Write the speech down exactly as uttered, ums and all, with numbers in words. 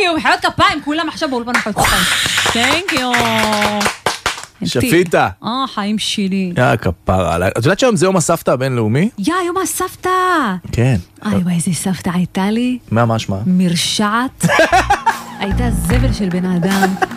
יו, מחיאות כפיים, כולם עכשיו באולפן מחיאות כפיים. תנק יו. שפיטה. אה, חיים שלי. יא כפרה. את יודעת שהיום זה יום הסבתא הבינלאומי? יא, יום הסבתא. כן. אוי, וואי, איזה סבתא הייתה לי. מה משמע? מרשעת. הייתה זבל של בן אדם.